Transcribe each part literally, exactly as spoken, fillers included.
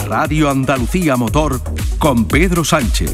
Radio Andalucía Motor con Pedro Sánchez.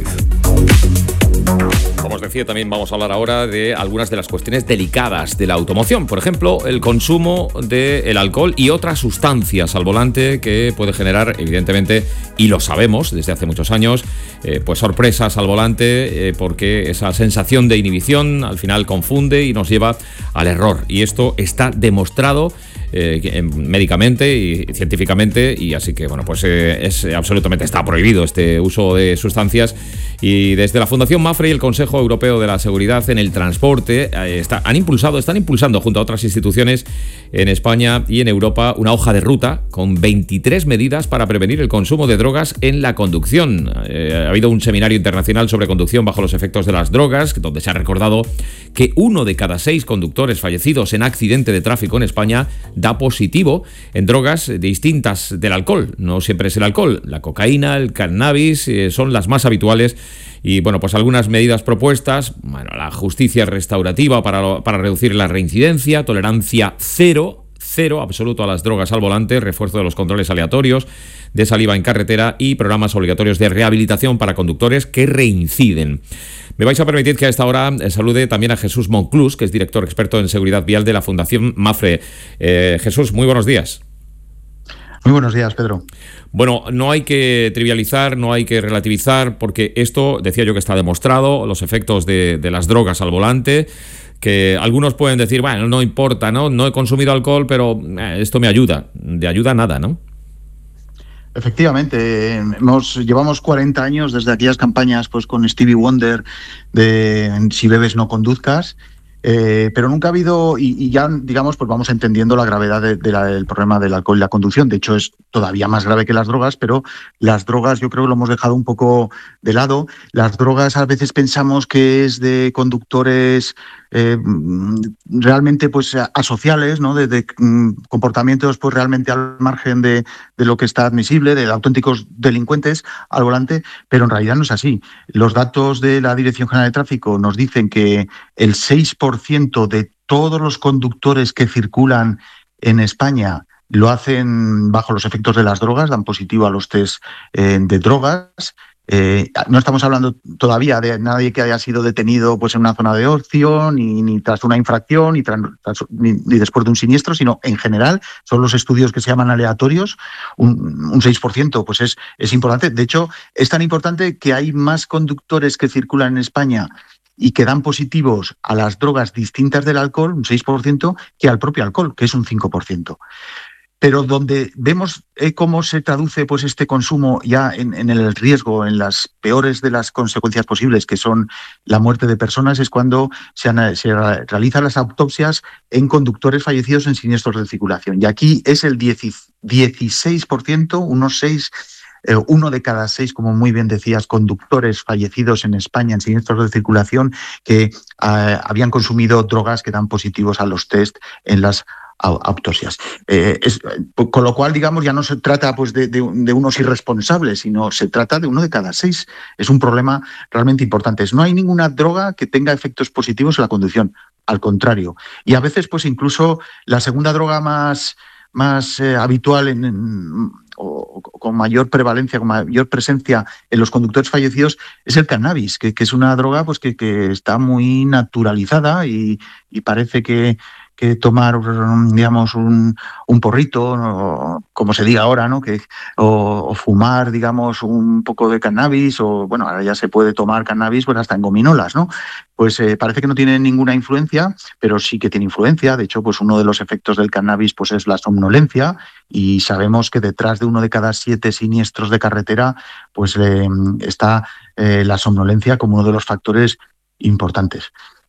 Como os decía, también vamos a hablar ahora de algunas de las cuestiones delicadas de la automoción. Por ejemplo, el consumo del alcohol y otras sustancias al volante que puede generar, evidentemente, y lo sabemos desde hace muchos años, eh, pues sorpresas al volante, eh, porque esa sensación de inhibición al final confunde y nos lleva al error. Y esto está demostrado Eh, médicamente y científicamente, y así que bueno, pues eh, es absolutamente está prohibido este uso de sustancias. Y desde la Fundación MAPFRE y el Consejo Europeo de la Seguridad en el Transporte eh, está, han impulsado, están impulsando junto a otras instituciones en España y en Europa una hoja de ruta con veintitrés medidas para prevenir el consumo de drogas en la conducción. Eh, ha habido un seminario internacional sobre conducción bajo los efectos de las drogas, donde se ha recordado que uno de cada seis conductores fallecidos en accidente de tráfico en España da positivo en drogas distintas del alcohol. No siempre es el alcohol, la cocaína, el cannabis eh, son las más habituales. Y bueno, pues algunas medidas propuestas: bueno, la justicia restaurativa para, para reducir la reincidencia, tolerancia cero, cero absoluto a las drogas al volante, refuerzo de los controles aleatorios de saliva en carretera y programas obligatorios de rehabilitación para conductores que reinciden. Me vais a permitir que a esta hora salude también a Jesús Monclús, que es director experto en seguridad vial de la Fundación MAPFRE. Eh, Jesús, muy buenos días. Muy buenos días, Pedro. Bueno, no hay que trivializar, no hay que relativizar, porque esto, decía yo, que está demostrado, los efectos de, de las drogas al volante, que algunos pueden decir, bueno, no importa, ¿no? No he consumido alcohol, pero eh, esto me ayuda. De ayuda nada, ¿no? Efectivamente, hemos, llevamos cuarenta años desde aquellas campañas pues con Stevie Wonder de si bebes no conduzcas, eh, pero nunca ha habido, y, y ya digamos pues vamos entendiendo la gravedad de, de la, del problema del alcohol y la conducción. De hecho es todavía más grave que las drogas, pero las drogas yo creo que lo hemos dejado un poco de lado. Las drogas a veces pensamos que es de conductores Eh, realmente pues asociales, ¿no? De, de um, comportamientos pues realmente al margen de, de lo que está admisible, de auténticos delincuentes al volante, pero en realidad no es así. Los datos de la Dirección General de Tráfico nos dicen que el seis por ciento de todos los conductores que circulan en España lo hacen bajo los efectos de las drogas, dan positivo a los test eh, de drogas. Eh, no estamos hablando todavía de nadie que haya sido detenido pues en una zona de ocio, ni, ni tras una infracción, ni, tras, ni, ni después de un siniestro, sino en general son los estudios que se llaman aleatorios. Un, un seis por ciento pues es, es importante. De hecho, es tan importante que hay más conductores que circulan en España y que dan positivos a las drogas distintas del alcohol, un seis por ciento, que al propio alcohol, que es un cinco por ciento. Pero donde vemos eh, cómo se traduce pues este consumo ya en, en el riesgo, en las peores de las consecuencias posibles, que son la muerte de personas, es cuando se, han, se realizan las autopsias en conductores fallecidos en siniestros de circulación. Y aquí es el dieciséis por ciento, unos seis, eh, uno de cada seis, como muy bien decías, conductores fallecidos en España en siniestros de circulación que eh, habían consumido drogas que dan positivos a los test en las autopsias. Eh, es, con lo cual, digamos, ya no se trata pues de, de, de unos irresponsables, sino se trata de uno de cada seis. Es un problema realmente importante. No hay ninguna droga que tenga efectos positivos en la conducción, al contrario. Y a veces, pues incluso la segunda droga más, más eh, habitual en, en, o con mayor prevalencia, con mayor presencia en los conductores fallecidos es el cannabis, que, que es una droga pues que, que está muy naturalizada y, y parece que que tomar, digamos, un, un porrito, o, como se diga ahora, ¿no? Que, o, o fumar, digamos, un poco de cannabis, o bueno, ahora ya se puede tomar cannabis pues hasta en gominolas, ¿no? Pues eh, parece que no tiene ninguna influencia, pero sí que tiene influencia. De hecho, pues uno de los efectos del cannabis pues es la somnolencia, y sabemos que detrás de uno de cada siete siniestros de carretera pues eh, está eh, la somnolencia como uno de los factores importantes.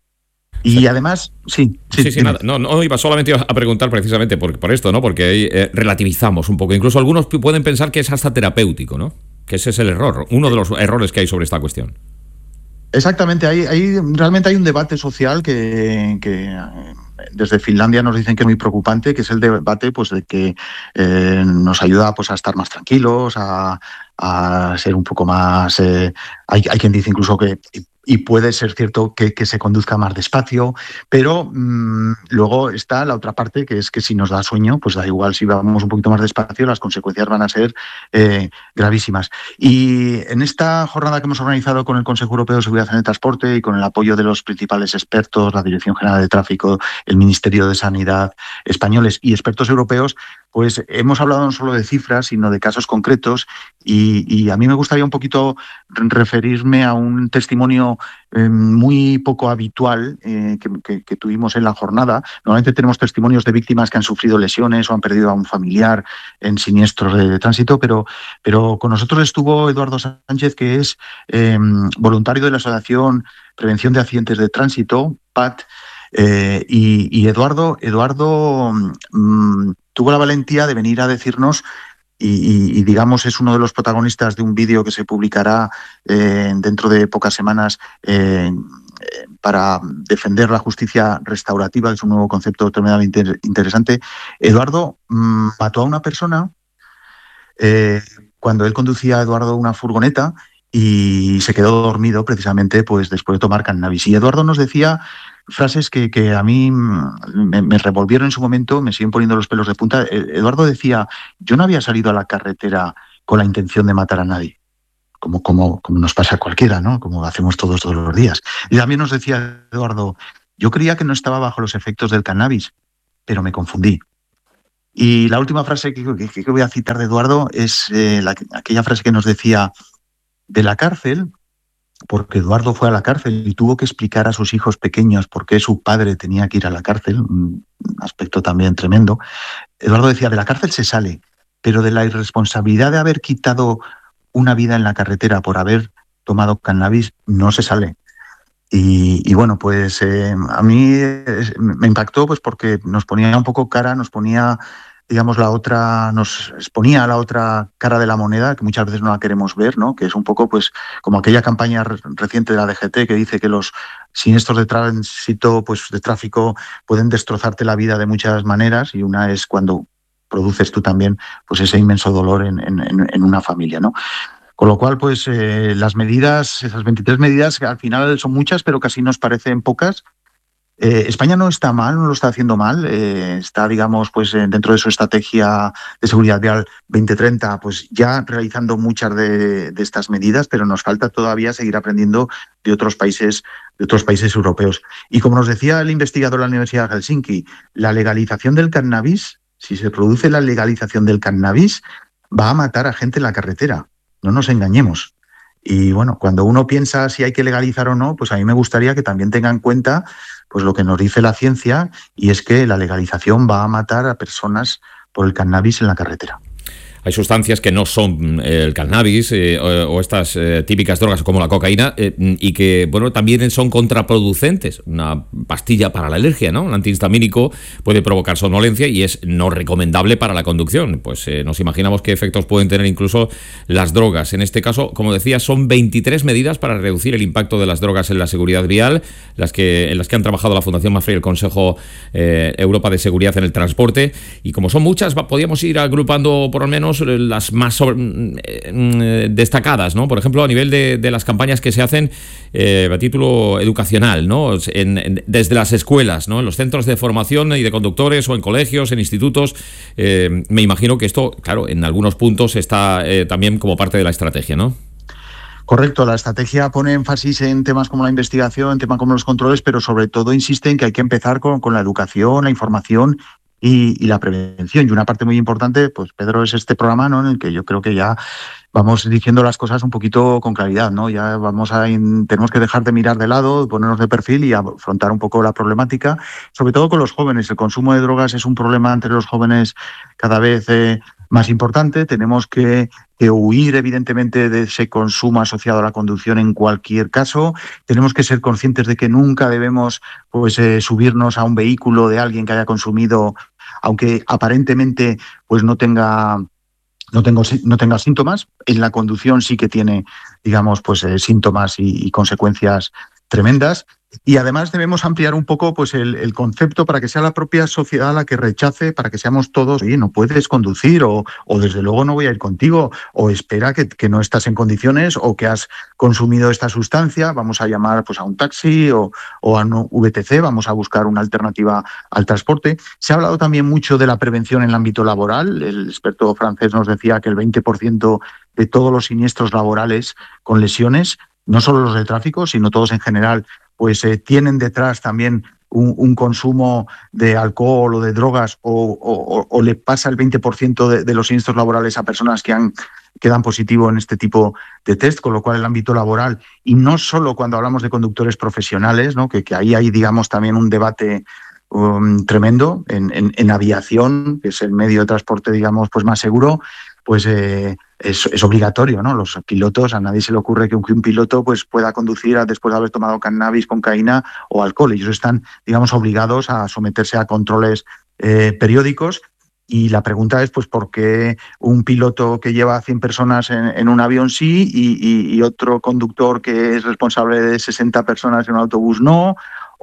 Y sí. además, sí. Sí, sí, sí nada. No, no iba solamente a preguntar precisamente por, por esto, ¿no? Porque ahí eh, relativizamos un poco. Incluso algunos pueden pensar que es hasta terapéutico, ¿no? Que ese es el error, uno de los errores que hay sobre esta cuestión. Exactamente, hay, hay, realmente hay un debate social que, que desde Finlandia nos dicen que es muy preocupante, que es el debate pues, de que eh, nos ayuda pues, a estar más tranquilos, a, a ser un poco más... Eh, hay, hay quien dice incluso que y puede ser cierto que, que se conduzca más despacio, pero mmm, luego está la otra parte, que es que si nos da sueño, pues da igual si vamos un poquito más despacio, las consecuencias van a ser eh, gravísimas. Y en esta jornada que hemos organizado con el Consejo Europeo de Seguridad en el Transporte y con el apoyo de los principales expertos, la Dirección General de Tráfico, el Ministerio de Sanidad españoles y expertos europeos, pues hemos hablado no solo de cifras, sino de casos concretos, y, y a mí me gustaría un poquito referirme a un testimonio eh, muy poco habitual eh, que, que, que tuvimos en la jornada. Normalmente tenemos testimonios de víctimas que han sufrido lesiones o han perdido a un familiar en siniestros de, de tránsito, pero, pero con nosotros estuvo Eduardo Sánchez, que es eh, voluntario de la Asociación Prevención de Accidentes de Tránsito, P A T, eh, y, y Eduardo, Eduardo mmm, tuvo la valentía de venir a decirnos, y, y, y digamos es uno de los protagonistas de un vídeo que se publicará eh, dentro de pocas semanas eh, para defender la justicia restaurativa, que es un nuevo concepto tremendamente inter- interesante. Eduardo mmm, mató a una persona eh, cuando él conducía, Eduardo, una furgoneta, y se quedó dormido precisamente pues después de tomar cannabis. Y Eduardo nos decía frases que, que a mí me, me revolvieron en su momento, me siguen poniendo los pelos de punta. Eduardo decía, yo no había salido a la carretera con la intención de matar a nadie, como, como, como nos pasa a cualquiera, ¿no? Como hacemos todos todos los días. Y también nos decía Eduardo, yo creía que no estaba bajo los efectos del cannabis, pero me confundí. Y la última frase que, que, que voy a citar de Eduardo es eh, la, aquella frase que nos decía, de la cárcel, porque Eduardo fue a la cárcel y tuvo que explicar a sus hijos pequeños por qué su padre tenía que ir a la cárcel, un aspecto también tremendo. Eduardo decía, de la cárcel se sale, pero de la irresponsabilidad de haber quitado una vida en la carretera por haber tomado cannabis no se sale. Y, y bueno, pues eh, a mí eh, me impactó pues porque nos ponía un poco cara, nos ponía, digamos, la otra, nos exponía a la otra cara de la moneda, que muchas veces no la queremos ver, ¿no? Que es un poco pues como aquella campaña re- reciente de la D G T que dice que los siniestros de tránsito, pues de tráfico, pueden destrozarte la vida de muchas maneras, y una es cuando produces tú también pues ese inmenso dolor en, en, en una familia, ¿no? Con lo cual, pues eh, las medidas, esas veintitrés medidas, que al final son muchas, pero casi nos parecen pocas. Eh, España no está mal, no lo está haciendo mal. Eh, está, digamos, pues eh, dentro de su estrategia de seguridad vial veinte treinta, pues ya realizando muchas de, de estas medidas, pero nos falta todavía seguir aprendiendo de otros países, de otros países europeos. Y como nos decía el investigador de la Universidad de Helsinki, la legalización del cannabis, si se produce la legalización del cannabis, va a matar a gente en la carretera. No nos engañemos. Y bueno, cuando uno piensa si hay que legalizar o no, pues a mí me gustaría que también tenga en cuenta pues lo que nos dice la ciencia, y es que la legalización va a matar a personas por el cannabis en la carretera. Hay sustancias que no son eh, el cannabis eh, o, o estas eh, típicas drogas como la cocaína eh, y que, bueno, también son contraproducentes. Una pastilla para la alergia, ¿no? Un antihistamínico puede provocar somnolencia y es no recomendable para la conducción. Pues eh, nos imaginamos qué efectos pueden tener incluso las drogas. En este caso, como decía, son veintitrés medidas para reducir el impacto de las drogas en la seguridad vial, las que, en las que han trabajado la Fundación Mapfre y el Consejo eh, Europa de Seguridad en el Transporte. Y como son muchas, va, podríamos ir agrupando por lo menos las más sobre, eh, destacadas, ¿no? Por ejemplo, a nivel de, de las campañas que se hacen eh, a título educacional, ¿no? En, en, desde las escuelas, ¿no? En los centros de formación y de conductores o en colegios, en institutos. Eh, me imagino que esto, claro, en algunos puntos está eh, también como parte de la estrategia, ¿no? Correcto, la estrategia pone énfasis en temas como la investigación, en temas como los controles, pero sobre todo insiste en que hay que empezar con, con la educación, la información y, y la prevención. Y una parte muy importante, pues Pedro, es este programa, ¿no? En el que yo creo que ya vamos diciendo las cosas un poquito con claridad, ¿no? Ya vamos a tenemos que dejar de mirar de lado, ponernos de perfil y afrontar un poco la problemática, sobre todo con los jóvenes. El consumo de drogas es un problema entre los jóvenes cada vez eh, más importante. Tenemos que, que huir, evidentemente, de ese consumo asociado a la conducción en cualquier caso. Tenemos que ser conscientes de que nunca debemos pues, eh, subirnos a un vehículo de alguien que haya consumido, aunque aparentemente pues, no tenga... No, tengo, no tenga síntomas. En la conducción sí que tiene, digamos, pues eh, síntomas y, y consecuencias tremendas. Y además debemos ampliar un poco pues, el, el concepto para que sea la propia sociedad la que rechace, para que seamos todos, oye, no puedes conducir o, o desde luego no voy a ir contigo o espera que, que no estás en condiciones o que has consumido esta sustancia, vamos a llamar pues, a un taxi o, o a un V T C, vamos a buscar una alternativa al transporte. Se ha hablado también mucho de la prevención en el ámbito laboral. El experto francés nos decía que el veinte por ciento de todos los siniestros laborales con lesiones, no solo los de tráfico, sino todos en general, pues eh, tienen detrás también un, un consumo de alcohol o de drogas o, o, o le pasa el veinte por ciento de, de los siniestros laborales a personas que han, quedan positivo en este tipo de test, con lo cual el ámbito laboral, y no solo cuando hablamos de conductores profesionales, ¿no? que, que ahí hay, digamos, también un debate um, tremendo en, en, en aviación, que es el medio de transporte, digamos, pues más seguro, pues eh, es, es obligatorio, ¿no? Los pilotos, a nadie se le ocurre que un, que un piloto pues, pueda conducir después de haber tomado cannabis, cocaína o alcohol. Ellos están, digamos, obligados a someterse a controles eh, periódicos. Y la pregunta es, pues, ¿por qué un piloto que lleva cien personas en, en un avión sí y, y, y otro conductor que es responsable de sesenta personas en un autobús no?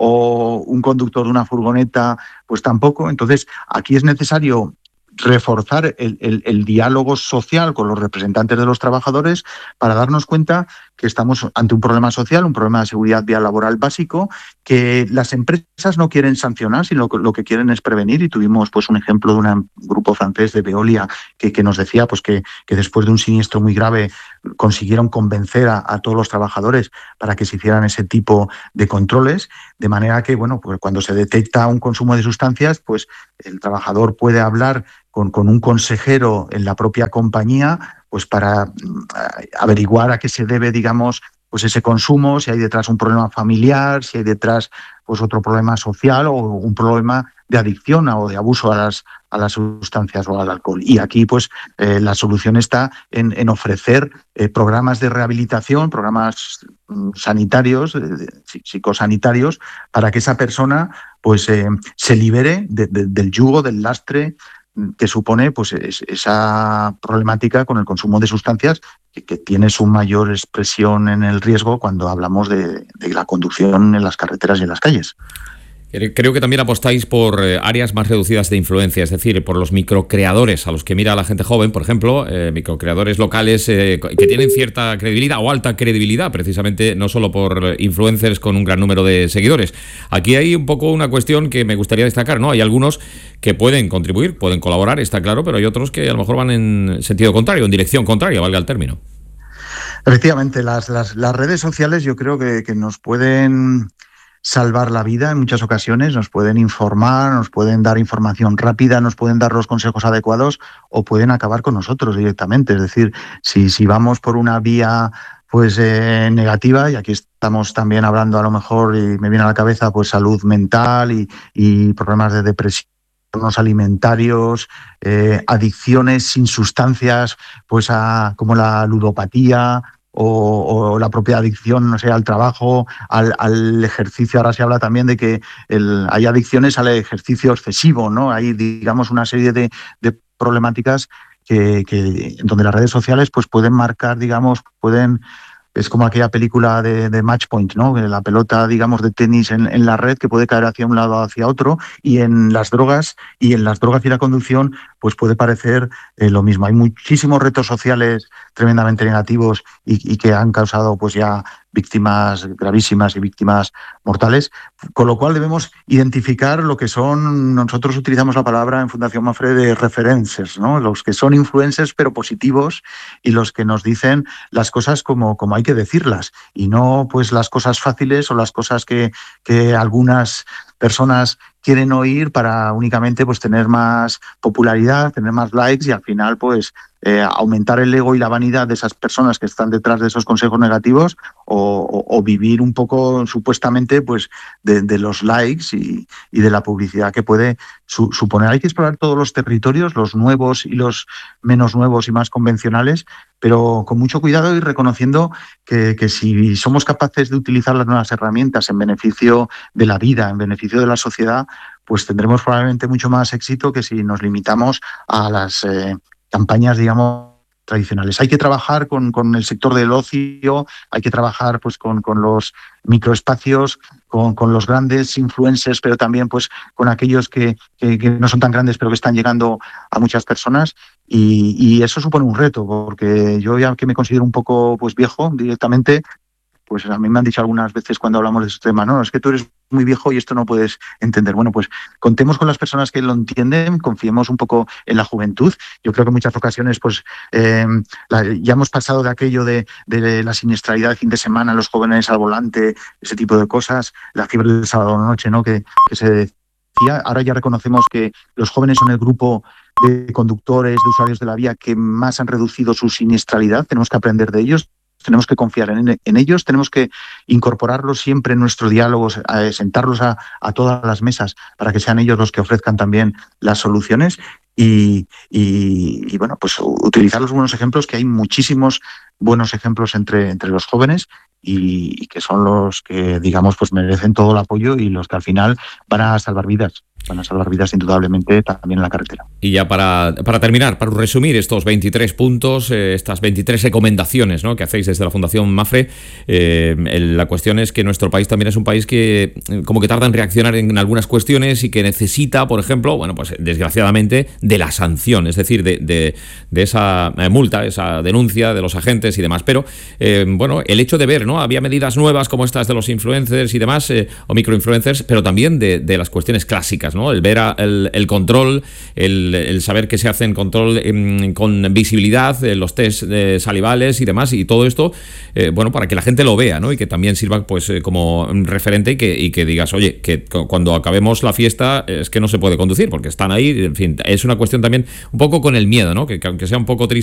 O un conductor de una furgoneta, pues tampoco. Entonces, aquí es necesario reforzar el, el, el diálogo social con los representantes de los trabajadores para darnos cuenta que estamos ante un problema social, un problema de seguridad vial laboral básico, que las empresas no quieren sancionar, sino que lo que quieren es prevenir. Y tuvimos pues un ejemplo de un grupo francés de Veolia que, que nos decía pues que, que después de un siniestro muy grave consiguieron convencer a, a todos los trabajadores para que se hicieran ese tipo de controles, de manera que bueno, pues cuando se detecta un consumo de sustancias, pues el trabajador puede hablar con, con un consejero en la propia compañía pues para averiguar a qué se debe, digamos, pues ese consumo, si hay detrás un problema familiar, si hay detrás pues otro problema social o un problema de adicción o de abuso a las, a las sustancias o al alcohol. Y aquí pues eh, la solución está en, en ofrecer eh, programas de rehabilitación, programas mm, sanitarios, eh, psicosanitarios, para que esa persona pues eh, se libere de, de, del yugo, del lastre que supone pues es, esa problemática con el consumo de sustancias que, que tiene su mayor expresión en el riesgo cuando hablamos de, de la conducción en las carreteras y en las calles. Creo que también apostáis por eh, áreas más reducidas de influencia, es decir, por los microcreadores a los que mira la gente joven, por ejemplo, eh, microcreadores locales eh, que tienen cierta credibilidad o alta credibilidad, precisamente no solo por influencers con un gran número de seguidores. Aquí hay un poco una cuestión que me gustaría destacar, ¿no? Hay algunos que pueden contribuir, pueden colaborar, está claro, pero hay otros que a lo mejor van en sentido contrario, en dirección contraria, valga el término. Efectivamente, las, las, las redes sociales yo creo que, que nos pueden salvar la vida en muchas ocasiones, nos pueden informar, nos pueden dar información rápida, nos pueden dar los consejos adecuados o pueden acabar con nosotros directamente. Es decir, si, si vamos por una vía pues eh, negativa, y aquí estamos también hablando a lo mejor, y me viene a la cabeza, pues salud mental y, y problemas de depresión alimentarios, eh, adicciones sin sustancias, pues a, como la ludopatía, O, o la propia adicción, no sé, al trabajo, al, al ejercicio. Ahora se habla también de que el, hay adicciones al ejercicio excesivo, ¿no? Hay, digamos, una serie de, de problemáticas que, que donde las redes sociales pues pueden marcar, digamos, pueden... Es como aquella película de, de Match Point, ¿no? La pelota, digamos, de tenis en, en la red que puede caer hacia un lado o hacia otro, y en las drogas y en las drogas y la conducción pues puede parecer eh, lo mismo. Hay muchísimos retos sociales tremendamente negativos y, y que han causado pues ya víctimas gravísimas y víctimas mortales, con lo cual debemos identificar lo que son, nosotros utilizamos la palabra en Fundación Mapfre de referencers, ¿no? Los que son influencers pero positivos y los que nos dicen las cosas como, como hay que decirlas y no pues las cosas fáciles o las cosas que, que algunas personas quieren oír para únicamente pues tener más popularidad, tener más likes y al final pues eh, aumentar el ego y la vanidad de esas personas que están detrás de esos consejos negativos o, o, o vivir un poco supuestamente pues de, de los likes y, y de la publicidad que puede su, suponer. Hay que explorar todos los territorios, los nuevos y los menos nuevos y más convencionales, pero con mucho cuidado y reconociendo que, que si somos capaces de utilizar las nuevas herramientas en beneficio de la vida, en beneficio de la sociedad, pues tendremos probablemente mucho más éxito que si nos limitamos a las eh, campañas, digamos, tradicionales. Hay que trabajar con, con el sector del ocio, hay que trabajar pues con, con los microespacios, con, con los grandes influencers, pero también pues con aquellos que, que, que no son tan grandes pero que están llegando a muchas personas, y, y eso supone un reto, porque yo ya que me considero un poco pues viejo directamente, pues a mí me han dicho algunas veces cuando hablamos de este tema, no, es que tú eres muy viejo y esto no puedes entender. Bueno, pues contemos con las personas que lo entienden, confiemos un poco en la juventud. Yo creo que en muchas ocasiones pues eh, la, ya hemos pasado de aquello de, de la siniestralidad de fin de semana, los jóvenes al volante, ese tipo de cosas, la fiebre del sábado a la noche, ¿no? Que, que se decía. Ahora ya reconocemos que los jóvenes son el grupo de conductores, de usuarios de la vía que más han reducido su siniestralidad. Tenemos que aprender de ellos. Tenemos que confiar en, en ellos, tenemos que incorporarlos siempre en nuestros diálogos, a, sentarlos a, a todas las mesas para que sean ellos los que ofrezcan también las soluciones y, y, y bueno, pues utilizar los buenos ejemplos, que hay muchísimos buenos ejemplos entre, entre los jóvenes y, y que son los que, digamos, pues merecen todo el apoyo y los que al final van a salvar vidas. Van a salvar vidas indudablemente también en la carretera. Y ya para, para terminar, para resumir estos veintitrés puntos, eh, estas veintitrés recomendaciones, ¿no?, que hacéis desde la Fundación Mapfre, eh, el, la cuestión es que nuestro país también es un país que eh, como que tarda en reaccionar en algunas cuestiones y que necesita, por ejemplo, bueno, pues desgraciadamente, de la sanción, es decir, de, de, de esa eh, multa, esa denuncia de los agentes y demás. Pero, eh, bueno, el hecho de ver, ¿no?, había medidas nuevas como estas de los influencers y demás, eh, o microinfluencers, pero también de, de las cuestiones clásicas, ¿no? El ver a, el, el control, el, el saber que se hace en control eh, con visibilidad, eh, los test eh, salivales y demás, y todo esto, eh, bueno, para que la gente lo vea, ¿no? Y que también sirva pues eh, como referente y que, y que digas, oye, que cuando acabemos la fiesta es que no se puede conducir porque están ahí, en fin, es una cuestión también un poco con el miedo, ¿no? Que, que aunque sea un poco triste,